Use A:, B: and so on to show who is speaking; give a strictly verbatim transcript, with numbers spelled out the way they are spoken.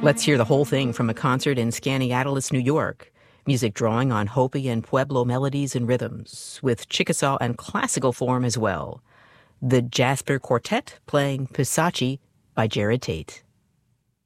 A: Let's hear the whole thing from a concert in Skaneateles, New York. Music drawing on Hopi and Pueblo melodies and rhythms, with Chickasaw and classical form as well. The Jasper Quartet playing Pisachi by Jared Tate.